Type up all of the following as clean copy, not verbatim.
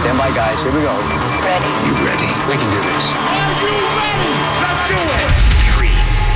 Stand by, guys. Here we go. Ready. You ready? We can do this. Are you ready? Let's do it. 3,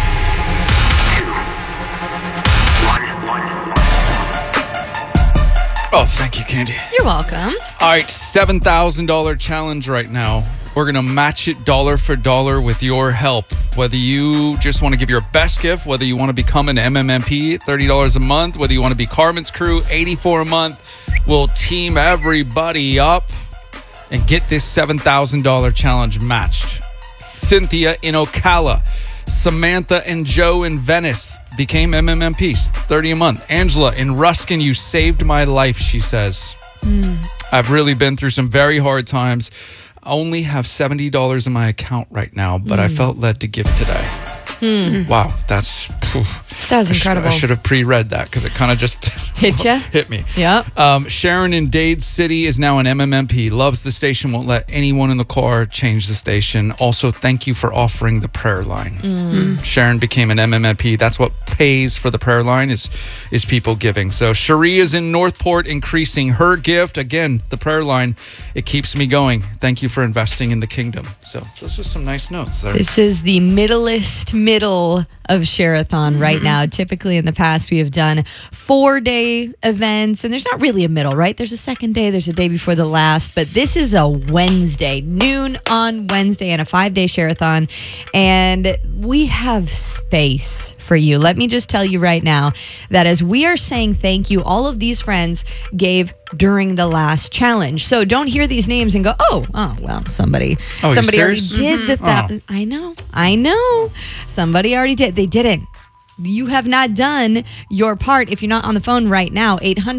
2, 1. Oh, thank you, Candy. You're welcome. All right, $7,000 challenge right now. We're going to match it dollar for dollar with your help. Whether you just want to give your best gift, whether you want to become an MMMP, $30 a month, whether you want to be Carmen's Crew, $84 a month, we'll team everybody up and get this $7,000 challenge matched. Cynthia in Ocala, Samantha and Joe in Venice became MMMPs, $30 a month. Angela in Ruskin, you saved my life, she says. I've really been through some very hard times. I only have $70 in my account right now, but I felt led to give today. Wow, that's... That was incredible. I should have pre-read that because it kind of just Hit ya? hit me. Yep. Sharon in Dade City is now an MMMP. Loves the station. Won't let anyone in the car change the station. Also, thank you for offering the prayer line. Sharon became an MMMP. That's what pays for the prayer line is people giving. So Cherie is in Northport, increasing her gift. Again, the prayer line, it keeps me going. Thank you for investing in the kingdom. So those are some nice notes there. This is the middle of Share-a-thon right now. Typically in the past, we have done 4-day events, and there's not really a middle, right? There's a second day, there's a day before the last, but this is a Wednesday, noon on Wednesday, and a 5-day Share-a-thon, and we have space for you. Let me just tell you right now that as we are saying thank you, all of these friends gave during the last challenge. So don't hear these names and go, oh well, somebody already did that. I know. Somebody already did. They didn't. You have not done your part. If you're not on the phone right now,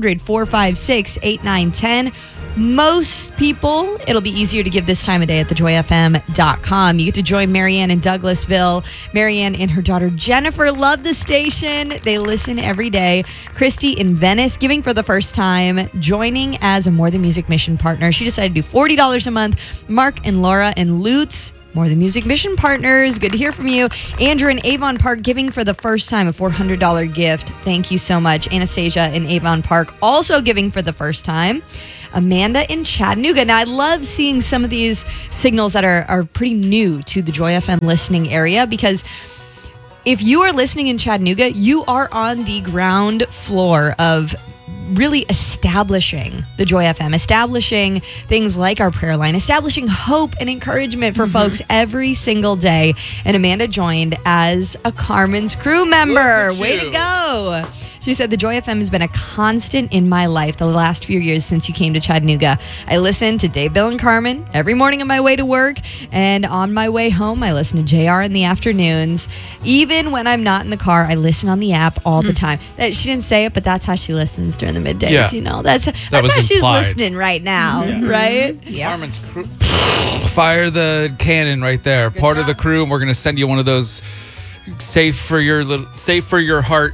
800-456-8910. Most people, it'll be easier to give this time of day at thejoyfm.com. You get to join Marianne in Douglasville. Marianne and her daughter Jennifer love the station. They listen every day. Christy in Venice, giving for the first time, joining as a More Than Music Mission partner. She decided to do $40 a month. Mark and Laura in Lutz, More Than Music Mission partners. Good to hear from you. Andrew in Avon Park, giving for the first time a $400 gift. Thank you so much. Anastasia in Avon Park, also giving for the first time. Amanda in Chattanooga. Now, I love seeing some of these signals that are pretty new to the Joy FM listening area, because if you are listening in Chattanooga, you are on the ground floor of really establishing the Joy FM, establishing things like our prayer line, establishing hope and encouragement for folks every single day. And Amanda joined as a Carmen's Crew member. Way to go. She said, the Joy FM has been a constant in my life the last few years since you came to Chattanooga. I listen to Dave, Bill, and Carmen every morning on my way to work, and on my way home, I listen to JR in the afternoons. Even when I'm not in the car, I listen on the app all the time. She didn't say it, but that's how she listens during the middays. Yeah. You know, that's how she's implied. listening right now, right? Yeah. Carmen's Crew. Fire the cannon right there. Part of the crew, and we're going to send you one of those safe for your heart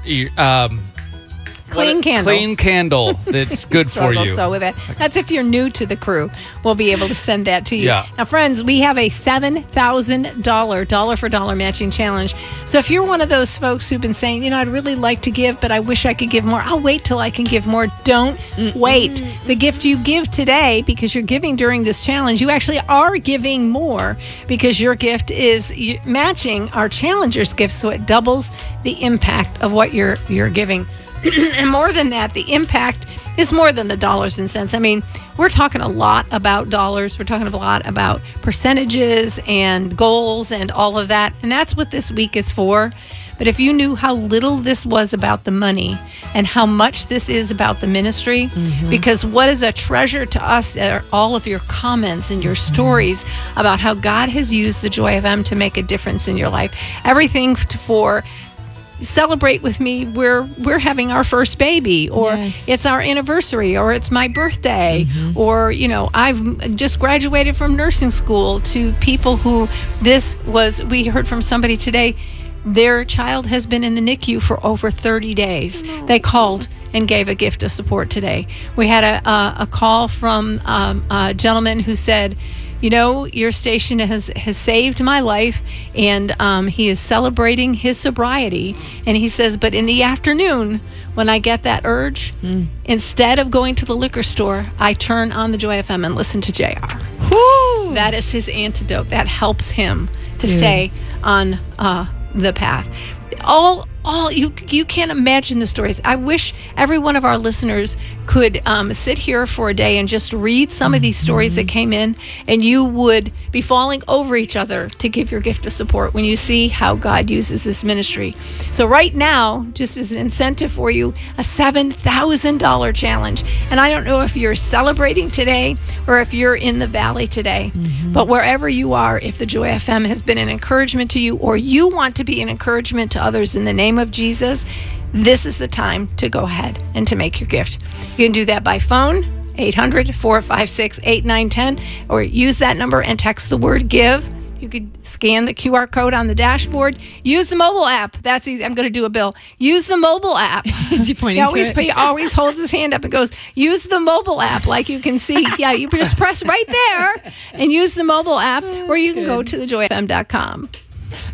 clean candles. Clean candle that's good for you. So with it. That's if you're new to the crew. We'll be able to send that to you. Yeah. Now, friends, we have a $7,000 dollar for dollar matching challenge. So if you're one of those folks who've been saying, I'd really like to give, but I wish I could give more. I'll wait till I can give more. Don't wait. The gift you give today, because you're giving during this challenge, you actually are giving more because your gift is matching our challenger's gift, so it doubles the impact of what you're giving. And more than that, the impact is more than the dollars and cents. I mean, we're talking a lot about dollars. We're talking a lot about percentages and goals and all of that. And that's what this week is for. But if you knew how little this was about the money and how much this is about the ministry, because what is a treasure to us are all of your comments and your stories about how God has used the Joy FM to make a difference in your life. Everything for celebrate with me, we're having our first baby, or it's our anniversary, or it's my birthday, or I've just graduated from nursing school, to people who we heard from somebody today, their child has been in the NICU for over 30 days. They called and gave a gift of support today. We had a call from a gentleman who said your station has saved my life, and he is celebrating his sobriety. And he says, but in the afternoon, when I get that urge, instead of going to the liquor store, I turn on the Joy FM and listen to JR. Woo! That is his antidote. That helps him to stay on the path. All you can't imagine the stories. I wish every one of our listeners could sit here for a day and just read some of these stories that came in, and you would be falling over each other to give your gift of support when you see how God uses this ministry. So right now, just as an incentive for you, a $7,000 challenge. And I don't know if you're celebrating today or if you're in the valley today, but wherever you are, if the Joy FM has been an encouragement to you, or you want to be an encouragement to others in the name of Jesus, this is the time to go ahead and to make your gift. You can do that by phone, 800-456-8910, or use that number and text the word give. You could scan the QR code on the dashboard. Use the mobile app. That's easy. I'm going to do a bill. Use the mobile app. Is he pointing to it? He always holds his hand up and goes, use the mobile app, like you can see. Yeah, you just press right there and use the mobile app, or you can go to thejoyfm.com.